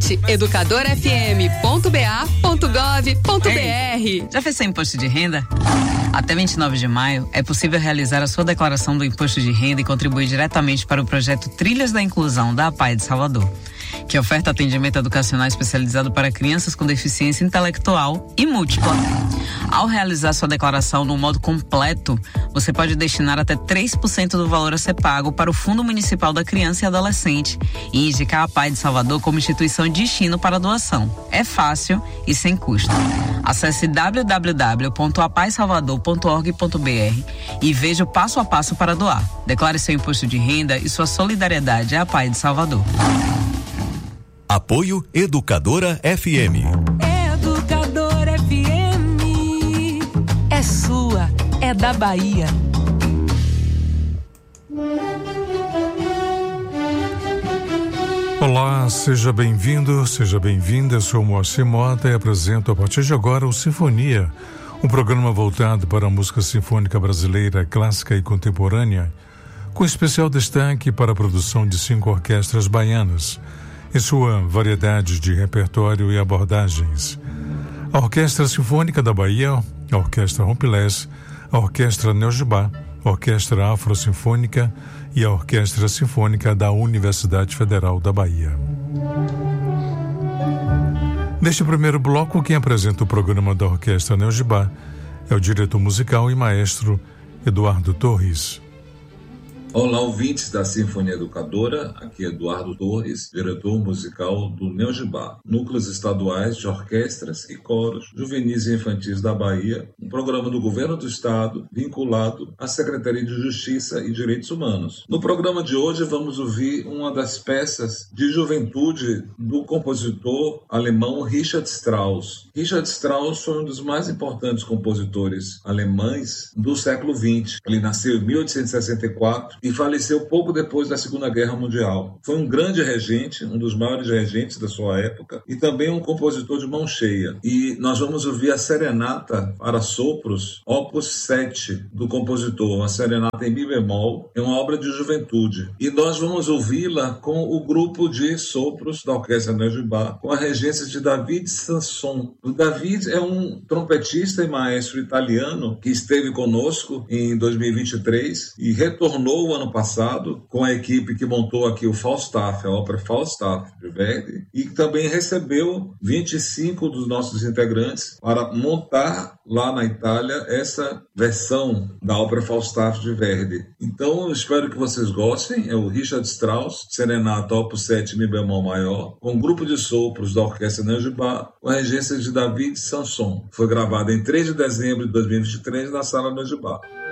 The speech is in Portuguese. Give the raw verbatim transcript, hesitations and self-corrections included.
Site educador f m ponto b a ponto gov ponto b r. Já fez seu imposto de renda? Até vinte e nove de maio é possível realizar a sua declaração do imposto de renda e contribuir diretamente para o projeto Trilhas da Inclusão da APAE de Salvador, que oferta atendimento educacional especializado para crianças com deficiência intelectual e múltipla. Ao realizar sua declaração no modo completo, você pode destinar até três por cento do valor a ser pago para o Fundo Municipal da Criança e Adolescente e indicar a APAE de Salvador como instituição de destino para a doação. É fácil e sem custo. Acesse w w w ponto a p a e salvador ponto org ponto b r e veja o passo a passo para doar. Declare seu imposto de renda e sua solidariedade à APAE de Salvador. Apoio Educadora F M. Educadora F M. É sua, é da Bahia. Olá, seja bem-vindo, seja bem-vinda. Eu sou Moacir Mota e apresento a partir de agora o Sinfonia, um programa voltado para a música sinfônica brasileira clássica e contemporânea, com especial destaque para a produção de cinco orquestras baianas, em sua variedade de repertório e abordagens. A Orquestra Sinfônica da Bahia, a Orquestra Rompilés, a Orquestra Neogibá, a Orquestra Afro-Sinfônica e a Orquestra Sinfônica da Universidade Federal da Bahia. Neste primeiro bloco, quem apresenta o programa da Orquestra Neogibá é o diretor musical e maestro Eduardo Torres. Olá, ouvintes da Sinfonia Educadora, aqui é Eduardo Torres, diretor musical do Neogibá, Núcleos Estaduais de Orquestras e Coros Juvenis e Infantis da Bahia, um programa do Governo do Estado vinculado à Secretaria de Justiça e Direitos Humanos. No programa de hoje vamos ouvir uma das peças de juventude do compositor alemão Richard Strauss. Richard Strauss foi um dos mais importantes compositores alemães do século vinte. Ele nasceu em mil oitocentos e sessenta e quatro e faleceu pouco depois da Segunda Guerra Mundial. Foi um grande regente, um dos maiores regentes da sua época, e também um compositor de mão cheia. E nós vamos ouvir a Serenata para Sopros, opus sete, do compositor, uma serenata em mi bemol, é uma obra de juventude. E nós vamos ouvi-la com o grupo de sopros da Orquestra Neogibá, com a regência de David Sanson. O David é um trompetista e maestro italiano que esteve conosco em dois mil e vinte e três e retornou o ano passado com a equipe que montou aqui o Falstaff, a ópera Falstaff de Verdi, e também recebeu vinte e cinco dos nossos integrantes para montar lá na Itália essa versão da ópera Falstaff de Verdi. Então eu espero que vocês gostem. É o Richard Strauss, Serenata opus sete mi bemol maior, com um grupo de sopros da Orquestra Neogibá, com a regência de David Sanson. Foi gravado em três de dezembro de dois mil e vinte e três na Sala Neogibá.